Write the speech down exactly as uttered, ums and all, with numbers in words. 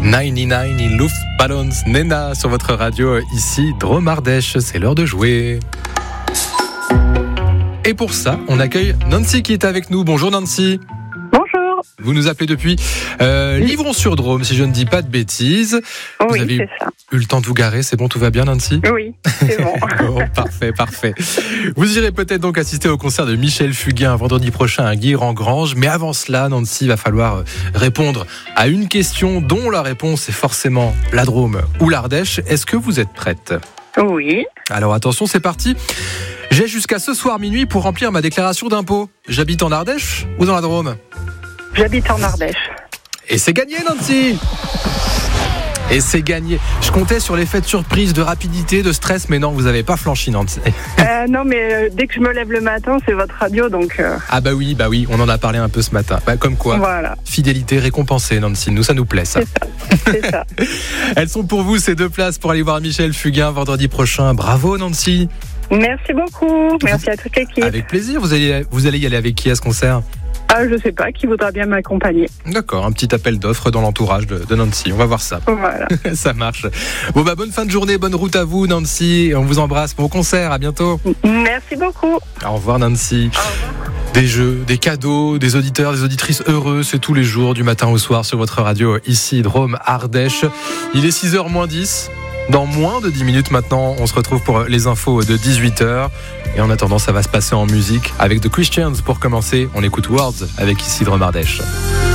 quatre-vingt-dix-neuf in Luftballons, Nena sur votre radio, ici Drôme Ardèche, c'est l'heure de jouer. Et pour ça, on accueille Nancy qui est avec nous. Bonjour Nancy. Bonjour. Vous nous appelez depuis euh, Livron-sur-Drôme, si je ne dis pas de bêtises. Vous Oui, avez c'est ça. eu le temps de vous garer, c'est bon, tout va bien Nancy ? Oui, c'est bon. Bon, parfait, parfait. Vous irez peut-être donc assister au concert de Michel Fugain vendredi prochain à Guire-en-Grange. Mais avant cela, Nancy, il va falloir répondre à une question dont la réponse est forcément la Drôme ou l'Ardèche. Est-ce que vous êtes prête ? Oui. Alors attention, c'est parti. J'ai jusqu'à ce soir minuit pour remplir ma déclaration d'impôt. J'habite en Ardèche ou dans la Drôme ? J'habite en Ardèche. Et c'est gagné, Nancy ! Et c'est gagné. Je comptais sur l'effet de surprise, de rapidité, de stress, mais non, vous n'avez pas flanchi, Nancy. Euh, non, mais euh, dès que je me lève le matin, c'est votre radio, donc... Euh... Ah bah oui, bah oui, on en a parlé un peu ce matin. Bah, comme quoi, voilà. Fidélité récompensée, Nancy. Nous, ça nous plaît, ça. C'est ça. C'est ça. Elles sont pour vous, ces deux places pour aller voir Michel Fugain vendredi prochain. Bravo, Nancy. Merci beaucoup. Merci à toute l'équipe. Avec plaisir. Vous allez, vous allez y aller avec qui à ce concert ? Ah, je sais pas, qui voudra bien m'accompagner. D'accord, un petit appel d'offres dans l'entourage de, de Nancy. On va voir ça. Voilà. Ça marche. Bon bah bonne fin de journée, bonne route à vous, Nancy. On vous embrasse. Bon concert, à bientôt. Merci beaucoup. Au revoir, Nancy. Au revoir. Des jeux, des cadeaux, des auditeurs, des auditrices heureux, c'est tous les jours, du matin au soir sur votre radio, ici Drôme Ardèche. Il est six heures moins dix. Dans moins de dix minutes maintenant, on se retrouve pour les infos de dix-huit heures. Et en attendant, ça va se passer en musique avec The Christians. Pour commencer, on écoute Words avec ici Drôme Ardèche.